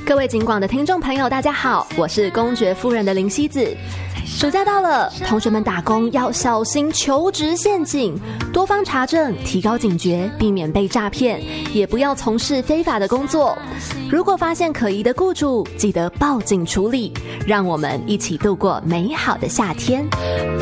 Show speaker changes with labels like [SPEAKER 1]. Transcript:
[SPEAKER 1] 各位警广的听众朋友大家好，我是公爵夫人的林希子。暑假到了，同学们打工要小心求职陷阱，多方查证，提高警觉，避免被诈骗，也不要从事非法的工作。如果发现可疑的雇主，记得报警处理，让我们一起度过美好的夏天。